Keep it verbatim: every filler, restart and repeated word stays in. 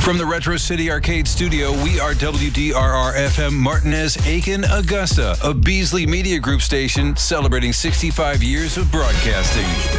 From the Retro City Arcade Studio, we are W D R R F M Martinez, Aiken, Augusta, a Beasley Media Group station celebrating sixty-five years of broadcasting.